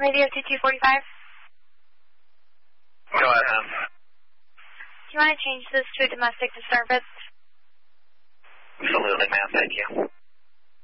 Radio 2245. Go ahead, hon. Do you want to change this to a domestic disturbance? Absolutely, ma'am. Thank you.